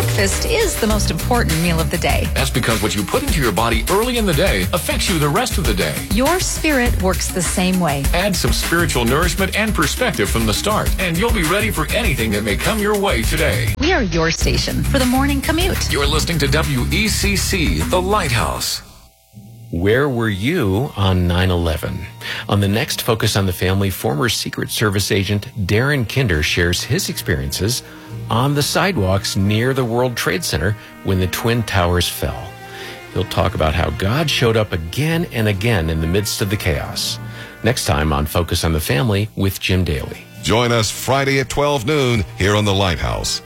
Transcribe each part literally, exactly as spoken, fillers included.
breakfast is the most important meal of the day. That's because what you put into your body early in the day affects you the rest of the day. Your spirit works the same way. Add some spiritual nourishment and perspective from the start, and you'll be ready for anything that may come your way today. We are your station for the morning commute. You're listening to W E C C, The Lighthouse. Where were you on nine eleven? On the next Focus on the Family, former Secret Service agent Darren Kinder shares his experiences on the sidewalks near the World Trade Center when the Twin Towers fell. He'll talk about how God showed up again and again in the midst of the chaos. Next time on Focus on the Family with Jim Daly. Join us Friday at twelve noon here on The Lighthouse.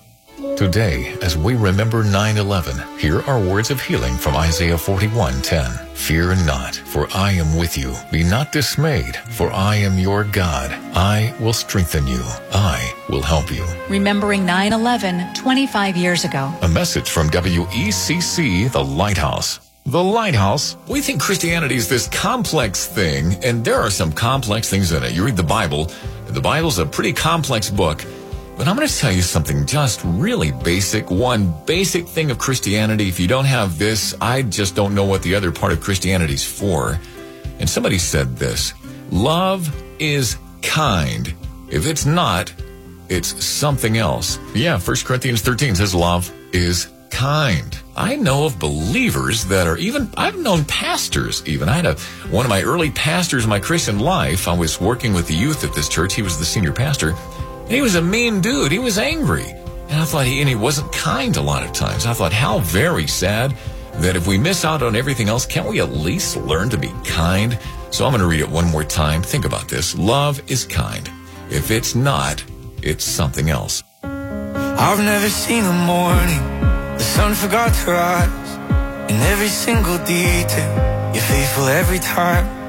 Today, as we remember nine eleven, here are words of healing from Isaiah forty-one ten. Fear not, for I am with you. Be not dismayed, for I am your God. I will strengthen you. I will help you. Remembering nine eleven, twenty-five years ago. A message from W E C C, The Lighthouse. The Lighthouse. We think Christianity is this complex thing, and there are some complex things in it. You read the Bible, and the Bible's a pretty complex book. But I'm going to tell you something just really basic, one basic thing of Christianity. If you don't have this, I just don't know what the other part of Christianity's for. And somebody said this: love is kind. If it's not, it's something else. Yeah, First Corinthians thirteen says love is kind. I know of believers that are even, I've known pastors even. I had a, one of my early pastors in my Christian life. I was working with the youth at this church. He was the senior pastor. He was a mean dude. He was angry. And I thought he, and he wasn't kind a lot of times. I thought, how very sad that if we miss out on everything else, can't we at least learn to be kind? So I'm going to read it one more time. Think about this. Love is kind. If it's not, it's something else. I've never seen a morning the sun forgot to rise. In every single detail, you're faithful every time.